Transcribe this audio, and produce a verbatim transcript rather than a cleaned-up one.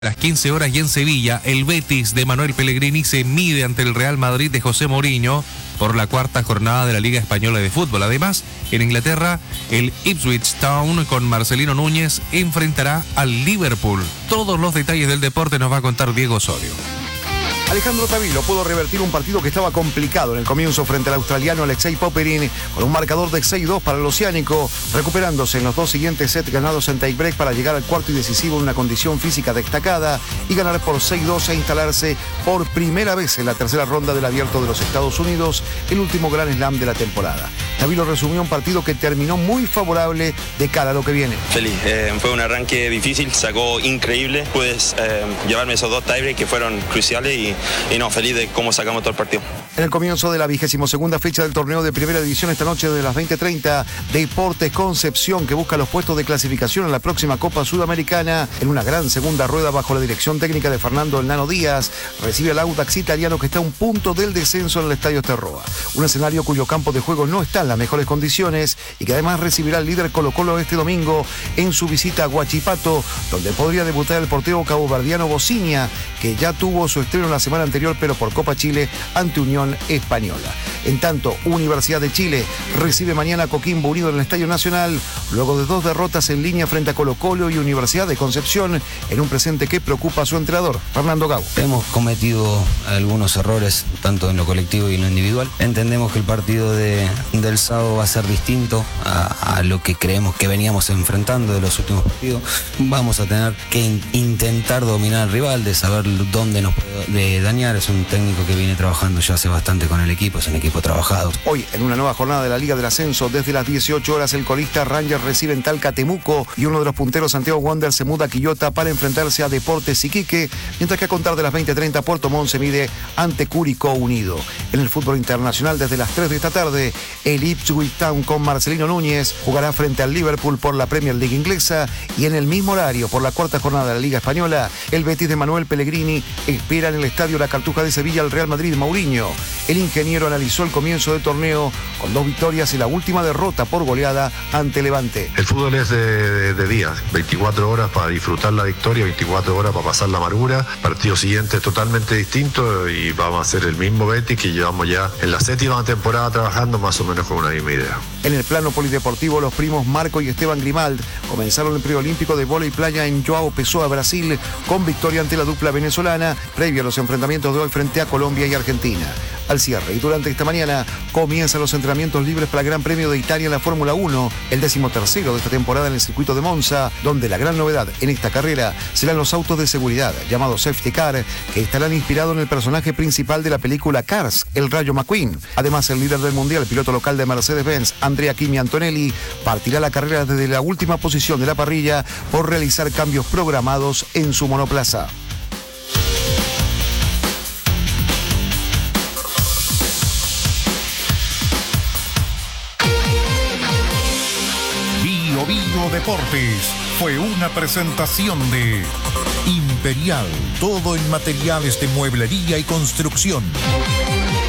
A las quince horas y en Sevilla, el Betis de Manuel Pellegrini se mide ante el Real Madrid de José Mourinho por la cuarta jornada de la Liga Española de Fútbol. Además, en Inglaterra, el Ipswich Town con Marcelino Núñez enfrentará al Liverpool. Todos los detalles del deporte nos va a contar Diego Osorio. Alejandro Tavilo pudo revertir un partido que estaba complicado en el comienzo frente al australiano Alexei Popyrin con un marcador de seis dos para el oceánico, recuperándose en los dos siguientes sets ganados en tiebreak para llegar al cuarto y decisivo en una condición física destacada y ganar por seis dos e instalarse por primera vez en la tercera ronda del Abierto de los Estados Unidos, el último Grand Slam de la temporada. Tavilo resumió un partido que terminó muy favorable de cara a lo que viene. Feliz, eh, fue un arranque difícil, sacó increíble, puedes eh, llevarme esos dos tiebreaks que fueron cruciales y Y no, feliz de cómo sacamos todo el partido. En el comienzo de la vigésima segunda fecha del torneo de Primera División esta noche de las veinte treinta, Deportes Concepción, que busca los puestos de clasificación en la próxima Copa Sudamericana, en una gran segunda rueda bajo la dirección técnica de Fernando El Nano Díaz, recibe al Audax italiano que está a un punto del descenso en el Estadio Terroa. Un escenario cuyo campo de juego no está en las mejores condiciones y que además recibirá al líder Colo Colo este domingo en su visita a Huachipato, donde podría debutar el portero caboverdiano Bociña, que ya tuvo su estreno la semana anterior, pero por Copa Chile ante Unión Española. En tanto, Universidad de Chile recibe mañana a Coquimbo Unido en el Estadio Nacional, luego de dos derrotas en línea frente a Colo Colo y Universidad de Concepción, en un presente que preocupa a su entrenador, Fernando Gago. Hemos cometido algunos errores, tanto en lo colectivo y en lo individual. Entendemos que el partido de, del sábado va a ser distinto a, a lo que creemos que veníamos enfrentando de los últimos partidos. Vamos a tener que in, intentar dominar al rival, de saber dónde nos puede de dañar. Es un técnico que viene trabajando ya hace bastante con el equipo, es un equipo trabajado. Hoy, en una nueva jornada de la Liga del Ascenso, desde las dieciocho horas, el colista Rangers recibe en Talca Temuco y uno de los punteros, Santiago Wander, se muda a Quillota para enfrentarse a Deportes Iquique, mientras que a contar de las veinte treinta, Puerto Montt se mide ante Curicó Unido. En el fútbol internacional, desde las tres de esta tarde, el Ipswich Town con Marcelino Núñez jugará frente al Liverpool por la Premier League inglesa y en el mismo horario, por la cuarta jornada de la Liga Española, el Betis de Manuel Pellegrini espera en el Estadio La Cartuja de Sevilla al Real Madrid Mourinho. El ingeniero analizó el comienzo del torneo con dos victorias y la última derrota por goleada ante Levante. El fútbol es de, de, de días, veinticuatro horas para disfrutar la victoria, veinticuatro horas para pasar la amargura. Partido siguiente totalmente distinto y vamos a hacer el mismo Betis que llevamos ya en la séptima temporada trabajando más o menos con una misma idea. En el plano polideportivo, los primos Marco y Esteban Grimald comenzaron el preolímpico de vóley playa en João Pessoa, Brasil, con victoria ante la dupla venezolana, previo a los enfrentamientos de hoy frente a Colombia y Argentina. Al cierre y durante esta mañana comienzan los entrenamientos libres para el Gran Premio de Italia en la Fórmula uno, el decimotercero de esta temporada en el circuito de Monza, donde la gran novedad en esta carrera serán los autos de seguridad, llamados Safety Car, que estarán inspirados en el personaje principal de la película Cars, el Rayo McQueen. Además, el líder del mundial, el piloto local de Mercedes-Benz, Andrea Kimi Antonelli, partirá la carrera desde la última posición de la parrilla por realizar cambios programados en su monoplaza. Bio Bio Deportes fue una presentación de Imperial, todo en materiales de mueblería y construcción.